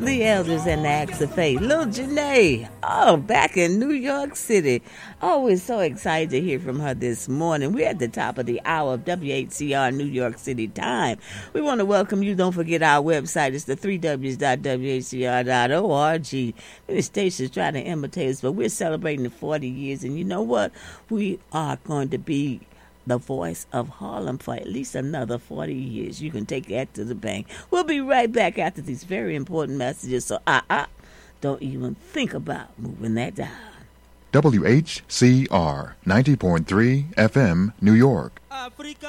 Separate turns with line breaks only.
The Elders and the Acts of Faith. Lil Janae, back in New York City. We're so excited to hear from her this morning. We're at the top of the hour of WHCR New York City time. We want to welcome you. Don't forget our website. It's the 3Ws.WHCR.org. The station's trying to imitate us, but we're celebrating the 40 years. And you know what? We are going to be the voice of Harlem for at least another 40 years. You can take that to the bank. We'll be right back after these very important messages. So, don't even think about moving that dial.
WHCR 90.3 FM, New York.